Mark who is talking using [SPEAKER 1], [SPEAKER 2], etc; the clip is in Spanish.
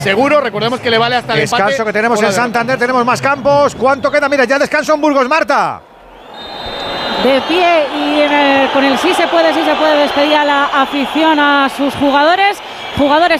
[SPEAKER 1] seguro. Recordemos que le vale hasta el empate.
[SPEAKER 2] Descanso que tenemos en Santander, tenemos más campos. ¿Cuánto queda? Mira, ya descanso en Burgos, Marta.
[SPEAKER 3] De pie y con el sí se puede despedir a la afición, a sus jugadores